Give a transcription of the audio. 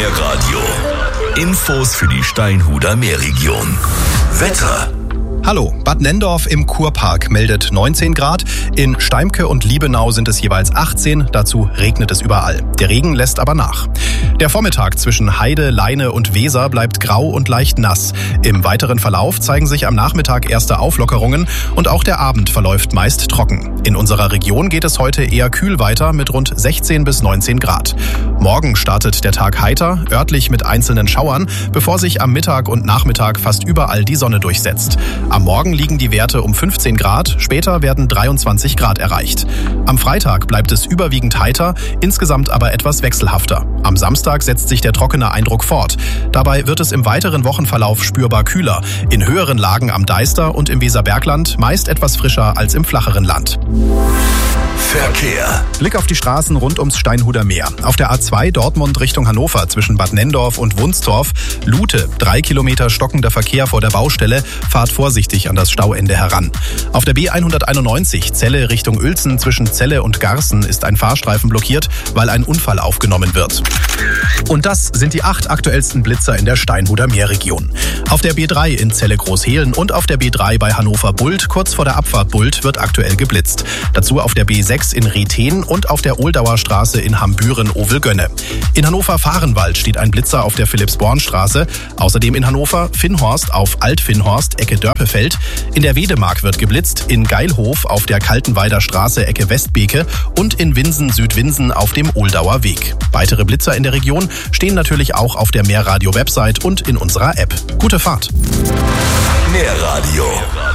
Meerradio. Infos für die Steinhuder Meerregion. Wetter. Hallo, Bad Nenndorf im Kurpark meldet 19 Grad, in Steimke und Liebenau sind es jeweils 18, dazu regnet es überall. Der Regen lässt aber nach. Der Vormittag zwischen Heide, Leine und Weser bleibt grau und leicht nass. Im weiteren Verlauf zeigen sich am Nachmittag erste Auflockerungen und auch der Abend verläuft meist trocken. In unserer Region geht es heute eher kühl weiter mit rund 16 bis 19 Grad. Morgen startet der Tag heiter, örtlich mit einzelnen Schauern, bevor sich am Mittag und Nachmittag fast überall die Sonne durchsetzt. Am Morgen liegen die Werte um 15 Grad, später werden 23 Grad erreicht. Am Freitag bleibt es überwiegend heiter, insgesamt aber etwas wechselhafter. Am Samstag setzt sich der trockene Eindruck fort. Dabei wird es im weiteren Wochenverlauf spürbar kühler. In höheren Lagen am Deister und im Weserbergland meist etwas frischer als im flacheren Land. Verkehr. Blick auf die Straßen rund ums Steinhuder Meer. Auf der A2 Dortmund Richtung Hannover zwischen Bad Nenndorf und Wunstorf. Lute, 3 Kilometer stockender Verkehr vor der Baustelle. Fahrt vorsichtig an das Stauende heran. Auf der B191 Celle Richtung Uelzen zwischen Celle und Garßen ist ein Fahrstreifen blockiert, weil ein Unfall aufgenommen wird. Und das sind die 8 aktuellsten Blitzer in der Steinhuder Meerregion. Auf der B3 in Celle Großhehlen und auf der B3 bei Hannover Bult, kurz vor der Abfahrt Bult, wird aktuell geblitzt. Dazu auf der B6 in Retheen und auf der Oldauer Straße in Hambüren-Ovelgönne. In Hannover-Fahrenwald steht ein Blitzer auf der Philipsbornstraße. Außerdem in Hannover Finnhorst auf Alt-Finnhorst, Ecke Dörpefeld. In der Wedemark wird geblitzt, in Geilhof auf der Kaltenweider Straße, Ecke Westbeke und in Winsen-Südwinsen auf dem Oldauer Weg. Weitere Blitzer in der Region stehen natürlich auch auf der Meerradio-Website und in unserer App. Gute Fahrt! Meerradio.